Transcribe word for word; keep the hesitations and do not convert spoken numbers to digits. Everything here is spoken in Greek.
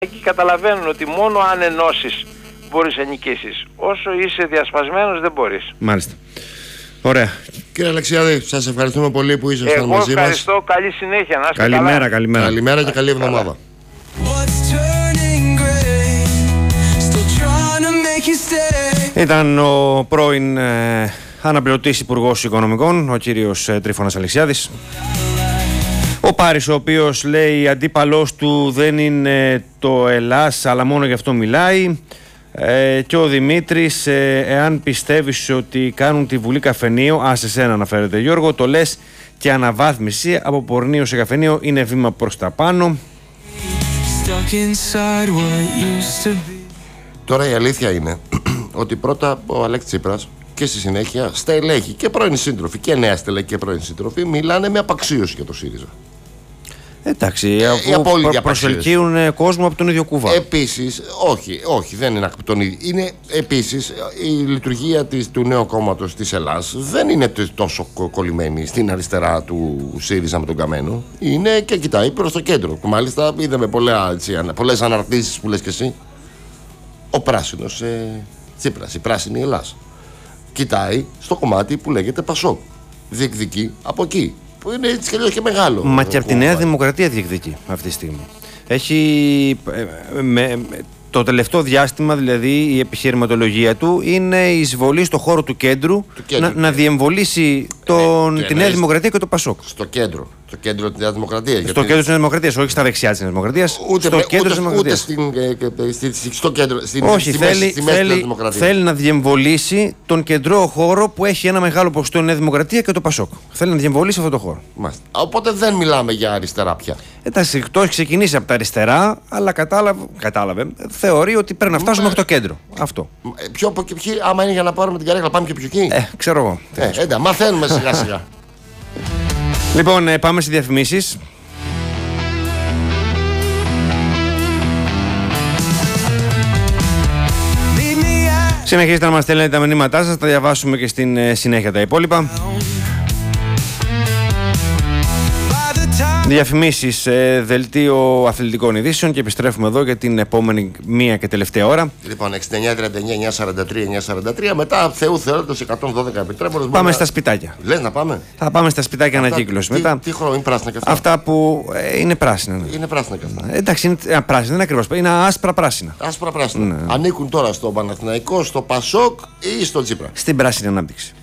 Εκεί καταλαβαίνουν ότι μόνο αν ενώσεις μπορείς να νικήσεις. Όσο είσαι διασπασμένος δεν μπορείς. Μάλιστα. Ωραία. Κύριε Αλεξιάδη, σας ευχαριστούμε πολύ που ήσασταν μαζί μας. Εγώ ευχαριστώ, καλή συνέχεια. Να είστε Καλημέρα, καλά. καλημέρα. Καλημέρα και καλή εβδομάδα. Ήταν ο πρώην ε, αναπληρωτής Υπουργός Οικονομικών, ο κύριος ε, Τρίφωνας Αλεξιάδης. Ο Πάρης, ο οποίος λέει αντίπαλός του δεν είναι το Ελλάς, αλλά μόνο γι' αυτό μιλάει. Ε, και ο Δημήτρης, ε, εάν πιστεύεις ότι κάνουν τη Βουλή καφενείο, α, σε σένα αναφέρεται Γιώργο, το λες και αναβάθμιση από πορνείο σε καφενείο είναι βήμα προς τα πάνω. Τώρα η αλήθεια είναι ότι πρώτα ο Αλέξη Τσίπρας και στη συνέχεια στελέχη και πρώην σύντροφοι και νέα στελέχη και πρώην σύντροφοι μιλάνε με απαξίωση για το ΣΥΡΙΖΑ. Εντάξει, αφού προ, προσελκύουν κόσμο από τον ίδιο κουβά. Επίσης, όχι, όχι, δεν είναι από τον ίδιο. Είναι επίσης η λειτουργία της, του νέου κόμματος της Ελλάς δεν είναι τόσο κολλημένη στην αριστερά του ΣΥΡΙΖΑ με τον Καμένο. Είναι και κοιτάει προς το κέντρο. Μάλιστα, είδαμε πολλές αναρτήσεις που λες και εσύ. Ο πράσινος ε, Τσίπρας, η πράσινη Ελλάς, κοιτάει στο κομμάτι που λέγεται Πασόκ. Διεκδικεί από εκεί. Που είναι έτσι και, και μεγάλο. Μα και από τη Νέα Δημοκρατία διεκδικεί αυτή τη στιγμή. Έχει. Με, με, το τελευταίο διάστημα, δηλαδή, η επιχειρηματολογία του είναι η εισβολή στο χώρο του κέντρου, του κέντρου να, να διεμβολήσει τον, ε, τη Νέα Δημοκρατία και το Πασόκ. Στο κέντρο. Στο κέντρο της Νέας Δημοκρατίας. Στο γιατί... κέντρο της Νέας Δημοκρατίας, όχι στα δεξιά της Νέας Δημοκρατίας. Ούτε, στο με, κέντρο ούτε, της Δημοκρατίας. Ούτε στην, στη, στο κέντρο, στην, όχι, στη θέλει, μέση, στη μέση θέλει, της Δημοκρατίας. θέλει να διεμβολήσει τον κεντρό χώρο που έχει ένα μεγάλο ποσοστό η Νέα Δημοκρατία και το Πασόκ. Θέλει να διεμβολήσει αυτό το χώρο. Μάλιστα. Οπότε δεν μιλάμε για αριστερά πια. Εντάξει, το έχει ξεκινήσει από τα αριστερά, αλλά κατάλαβε, κατάλαβε θεωρεί ότι πρέπει να φτάσουμε μέχρι το κέντρο. Αυτό. Πιο, πιο, πιο, άμα είναι για να πάρουμε την καρέκλα, πάμε και πιο εκεί. Ε, ξέρω εγώ. Ε, έντα, μαθαίνουμε σιγά σιγά. Λοιπόν, ε, πάμε στις διαφημίσεις. Συνεχίστε να μας στέλνετε τα μηνύματά σας, θα διαβάσουμε και στην ε, συνέχεια τα υπόλοιπα. Διαφημίσεις, ε, δελτίο αθλητικών ειδήσεων και επιστρέφουμε εδώ για την επόμενη μία και τελευταία ώρα. Λοιπόν, εξήντα εννιά τριάντα εννιά εννιακόσια σαράντα τρία εννιακόσια σαράντα τρία, μετά Θεού θεωρώντας εκατόν δώδεκα επιτρέποντας. Πάμε να... στα σπιτάκια. Λες να πάμε. Θα πάμε στα σπιτάκια ανακύκλωση μετά. Τι χρώμα είναι πράσινα και αυτά. Αυτά που ε, είναι πράσινα. Ναι. Είναι πράσινα και αυτά. Ε, εντάξει, είναι ε, πράσινα, δεν είναι ακριβώς. Είναι άσπρα πράσινα. Άσπρα πράσινα. Ναι. Ανήκουν τώρα στο Παναθηναϊκό, στο Πασόκ ή στο Τσίπρα. Στην πράσινη ανάπτυξη.